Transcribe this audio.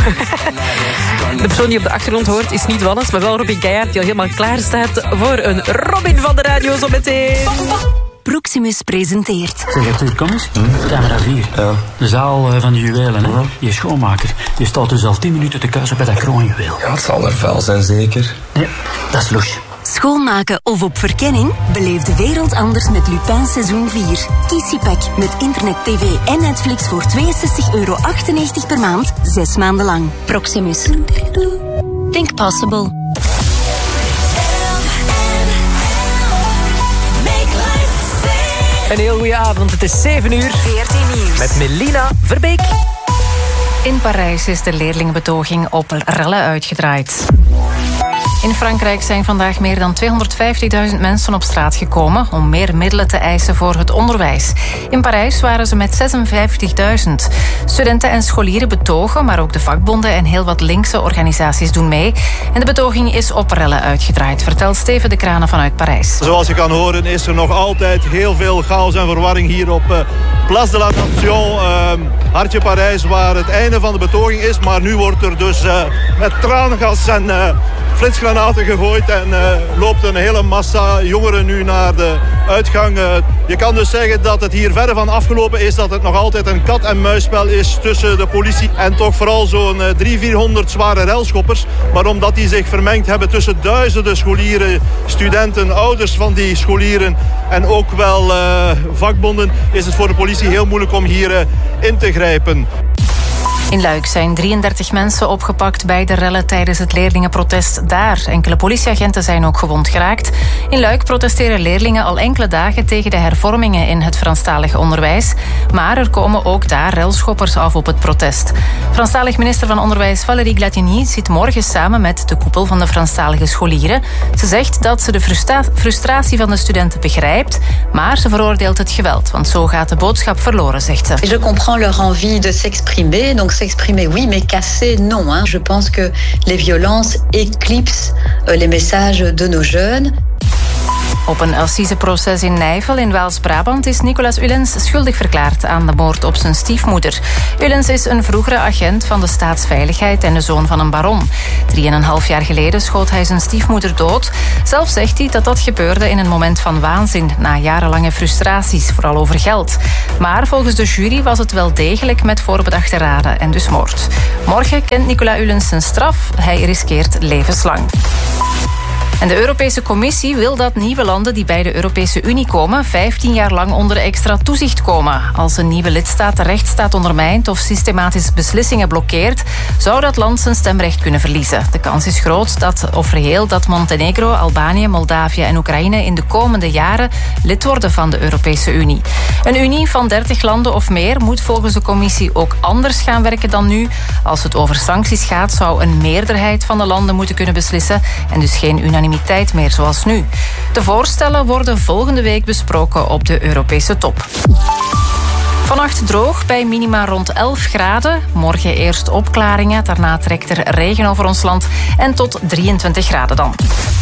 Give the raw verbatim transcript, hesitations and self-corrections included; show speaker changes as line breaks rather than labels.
De persoon die op de achtergrond hoort is niet Wannes, maar wel Robin Keijaard, die al helemaal klaar staat voor een Robin van de radio zo meteen.
Proximus presenteert.
Zeg Arthur, kom eens. Hm? Camera vier. Ja. De zaal van de juwelen, hè. Je schoonmaker. Je staat dus al tien minuten te kuisen bij dat kroonjuweel.
Ja, het zal er vuil zijn, zeker.
Ja, dat is louche.
Schoonmaken of op verkenning? Beleef de wereld anders met Lupin seizoen vier. Kies je pack met internet, tv en Netflix voor tweeënzestig euro achtennegentig per maand, zes maanden lang. Proximus. Think possible.
Een heel goede avond, het is zeven uur.
veertien nieuws.
Met Melina Verbeek.
In Parijs is de leerlingenbetoging op rellen uitgedraaid. In Frankrijk zijn vandaag meer dan tweehonderdvijftigduizend mensen op straat gekomen om meer middelen te eisen voor het onderwijs. In Parijs waren ze met zesenvijftigduizend. Studenten en scholieren betogen, maar ook de vakbonden en heel wat linkse organisaties doen mee. En de betoging is op rellen uitgedraaid, vertelt Steven de Kranen vanuit Parijs.
Zoals je kan horen is er nog altijd heel veel chaos en verwarring hier op uh, Place de la Nation, uh, hartje Parijs, waar het einde van de betoging is. Maar nu wordt er dus uh, met traangas en uh, flitsgranaten gegooid en uh, loopt een hele massa jongeren nu naar de uitgang. Uh, je kan dus zeggen dat het hier verre van afgelopen is, dat het nog altijd een kat-en-muisspel is tussen de politie en toch vooral zo'n uh, driehonderd, vierhonderd zware relschoppers. Maar omdat die zich vermengd hebben tussen duizenden scholieren, studenten, ouders van die scholieren en ook wel uh, vakbonden, is het voor de politie heel moeilijk om hier uh, in te grijpen.
In Luik zijn drieëndertig mensen opgepakt bij de rellen tijdens het leerlingenprotest daar. Enkele politieagenten zijn ook gewond geraakt. In Luik protesteren leerlingen al enkele dagen tegen de hervormingen in het Franstalige onderwijs. Maar er komen ook daar relschoppers af op het protest. Franstalig minister van Onderwijs Valérie Glatigny zit morgen samen met de koepel van de Franstalige scholieren. Ze zegt dat ze de frustra- frustratie van de studenten begrijpt, maar ze veroordeelt het geweld, want zo gaat de boodschap verloren, zegt ze.
Je comprends leur envie de s'exprimer, donc s'exprimer oui, mais casser non. Hein. Je pense que les violences éclipsent les messages de nos jeunes.
Op een assiseproces in Nijvel in Waals-Brabant is Nicolas Ullens schuldig verklaard aan de moord op zijn stiefmoeder. Ullens is een vroegere agent van de staatsveiligheid en de zoon van een baron. Drieënhalf jaar geleden schoot hij zijn stiefmoeder dood. Zelf zegt hij dat dat gebeurde in een moment van waanzin, na jarenlange frustraties, vooral over geld. Maar volgens de jury was het wel degelijk met voorbedachte raden en dus moord. Morgen kent Nicolas Ullens zijn straf. Hij riskeert levenslang. En de Europese Commissie wil dat nieuwe landen die bij de Europese Unie komen vijftien jaar lang onder extra toezicht komen. Als een nieuwe lidstaat de rechtsstaat ondermijnt of systematisch beslissingen blokkeert, zou dat land zijn stemrecht kunnen verliezen. De kans is groot dat, of reëel, dat Montenegro, Albanië, Moldavië en Oekraïne in de komende jaren lid worden van de Europese Unie. Een Unie van dertig landen of meer moet volgens de Commissie ook anders gaan werken dan nu. Als het over sancties gaat, zou een meerderheid van de landen moeten kunnen beslissen en dus geen unanimiteit meer zoals nu. De voorstellen worden volgende week besproken op de Europese top. Vannacht droog bij minima rond elf graden. Morgen eerst opklaringen, daarna trekt er regen over ons land en tot drieëntwintig graden dan.